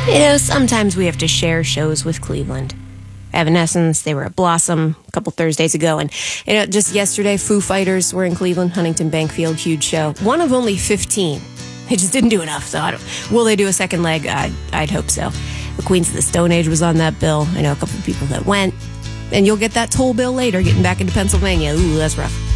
Sometimes we have to share shows with Cleveland. Evanescence, they were at Blossom a couple Thursdays ago. And, just yesterday, Foo Fighters were in Cleveland, Huntington Bankfield, huge show. One of only 15. They just didn't do enough. So will they do a second leg? I'd hope so. The Queens of the Stone Age was on that bill. I know a couple of people that went. And you'll get that toll bill later, getting back into Pennsylvania. Ooh, that's rough.